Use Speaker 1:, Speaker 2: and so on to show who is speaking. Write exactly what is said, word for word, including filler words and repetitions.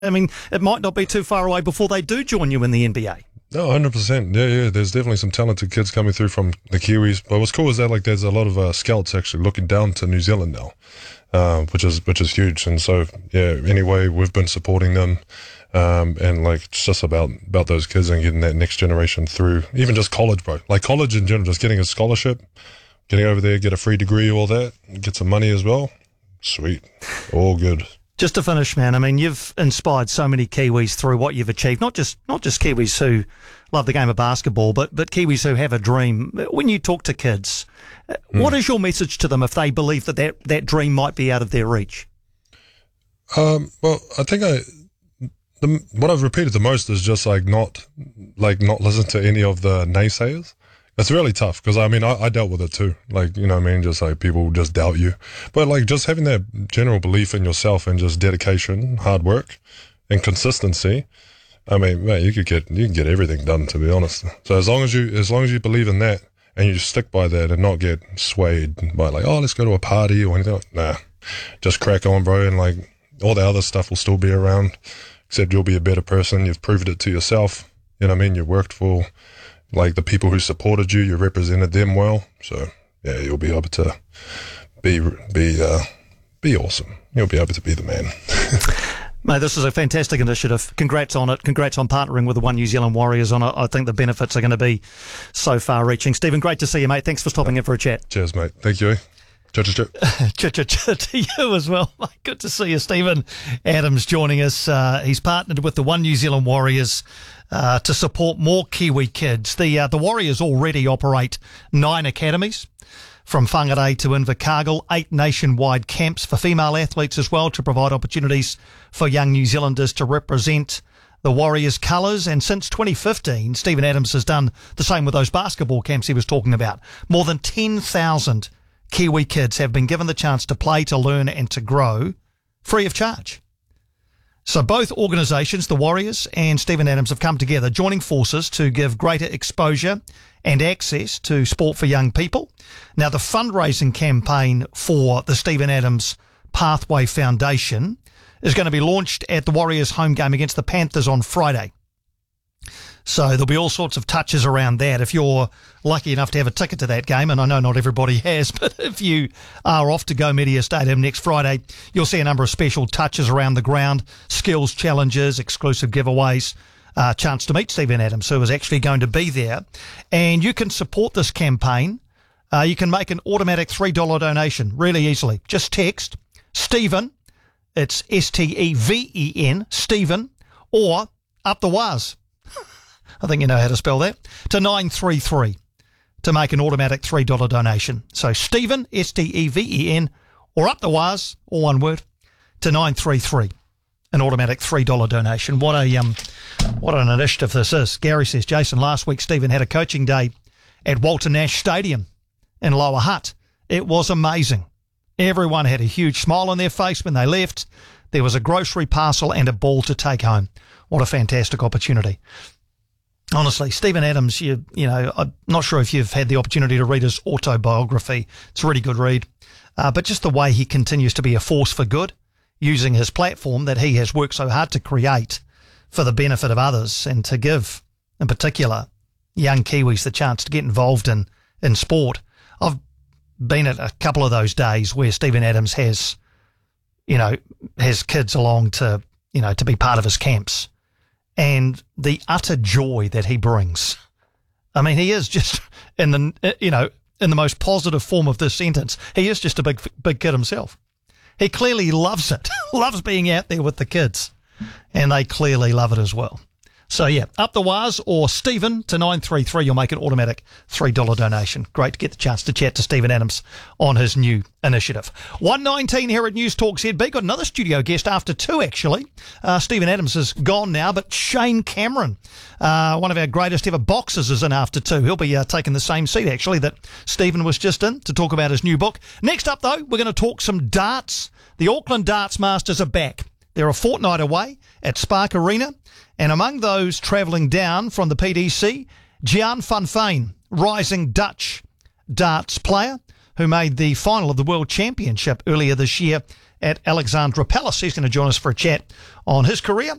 Speaker 1: I mean, it might not be too far away before they do join you in the N B A.
Speaker 2: No, one hundred percent. Yeah, yeah. There's definitely some talented kids coming through from the Kiwis. But what's cool is that like there's a lot of uh, scouts actually looking down to New Zealand now, uh, which is which is huge. And so yeah, anyway, we've been supporting them, um, and like it's just about about those kids and getting that next generation through. Even just college, bro. Like college in general, just getting a scholarship, getting over there, get a free degree, all that, get some money as well. Sweet, all good.
Speaker 1: Just to finish, man, I mean, you've inspired so many Kiwis through what you've achieved, not just not just Kiwis who love the game of basketball, but, but Kiwis who have a dream. When you talk to kids, mm. what is your message to them if they believe that, that that dream might be out of their reach?
Speaker 2: Um, well, I think I the, what I've repeated the most is just like not like not listen to any of the naysayers. It's really tough because, I mean, I, I dealt with it too. Like, you know what I mean? Just like people just doubt you. But like just having that general belief in yourself and just dedication, hard work and consistency. I mean, man, you could get, you can get everything done, to be honest. So as long as you, as long as you believe in that and you stick by that and not get swayed by like, oh, let's go to a party or anything. Nah, just crack on, bro. And like all the other stuff will still be around, except you'll be a better person. You've proved it to yourself. You know what I mean? You worked for, like the people who supported you, you represented them well. So yeah, you'll be able to be be uh, be awesome. You'll be able to be the man.
Speaker 1: Mate, this is a fantastic initiative. Congrats on it. Congrats on partnering with the One New Zealand Warriors on it. I think the benefits are going to be so far-reaching. Stephen, great to see you, mate. Thanks for stopping in for a chat.
Speaker 2: Cheers, mate. Thank you.
Speaker 1: Cha-cha-cha to you as well. Good to see you, Stephen Adams, joining us. Uh, he's partnered with the One New Zealand Warriors uh, to support more Kiwi kids. The uh, the Warriors already operate nine academies, from Whangarei to Invercargill, eight nationwide camps for female athletes as well, to provide opportunities for young New Zealanders to represent the Warriors' colours. And since twenty fifteen, Stephen Adams has done the same with those basketball camps he was talking about. More than ten thousand Kiwi kids have been given the chance to play, to learn and to grow free of charge. So both organisations, the Warriors and Stephen Adams, have come together, joining forces to give greater exposure and access to sport for young people. Now, the fundraising campaign for the Stephen Adams Pathway Foundation is going to be launched at the Warriors' home game against the Panthers on Friday. So there'll be all sorts of touches around that. If you're lucky enough to have a ticket to that game, and I know not everybody has, but if you are off to Go Media Stadium next Friday, you'll see a number of special touches around the ground, skills challenges, exclusive giveaways, uh, chance to meet Stephen Adams, who is actually going to be there. And you can support this campaign. Uh, you can make an automatic three dollars donation really easily. Just text Stephen, it's S T E V E N, Stephen, or Up the Waz. I think you know how to spell that, to nine three three to make an automatic three dollars donation. So Stephen, S T E V E N, or Up the Waz, all one word, to nine three three, an automatic three dollars donation. What a um, what an initiative this is. Gary says, Jason, last week Stephen had a coaching day at Walter Nash Stadium in Lower Hutt. It was amazing. Everyone had a huge smile on their face when they left. There was a grocery parcel and a ball to take home. What a fantastic opportunity. Honestly, Stephen Adams, you you know, I'm not sure if you've had the opportunity to read his autobiography. It's a really good read. Uh, but just the way he continues to be a force for good, using his platform that he has worked so hard to create for the benefit of others and to give, in particular, young Kiwis the chance to get involved in, in sport. I've been at a couple of those days where Stephen Adams has, you know, has kids along to, you know, to be part of his camps. And the utter joy that he brings. I mean, he is just in the, you know, in the most positive form of this sentence, he is just a big, big kid himself. He clearly loves it, loves being out there with the kids, and they clearly love it as well. So yeah, Up the Waz or Stephen to nine three three, you'll make an automatic three dollars donation. Great to get the chance to chat to Stephen Adams on his new initiative. one nineteen here at News Talk Z B. Got another studio guest after two, actually. Uh, Stephen Adams is gone now, but Shane Cameron, uh, one of our greatest ever boxers, is in after two. He'll be uh, taking the same seat, actually, that Stephen was just in, to talk about his new book. Next up, though, we're going to talk some darts. The Auckland Darts Masters are back. They're a fortnight away at Spark Arena. And among those travelling down from the P D C, Gian van Veen, rising Dutch darts player who made the final of the World Championship earlier this year at Alexandra Palace. He's going to join us for a chat on his career